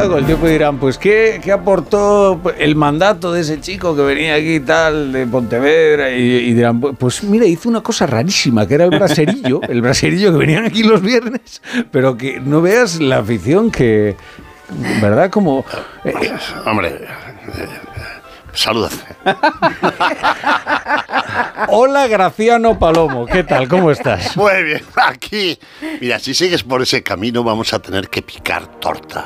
con el tiempo dirán, pues ¿qué aportó el mandato de ese chico que venía aquí tal, de Pontevedra? Y dirán, pues mira, hizo una cosa rarísima, que era el braserillo que venían aquí los viernes, pero que no veas la afición que, ¿verdad? Como... Hombre... Salud. Hola, Graciano Palomo. ¿Qué tal? ¿Cómo estás? Muy bien, aquí. Mira, si sigues por ese camino vamos a tener que picar torta.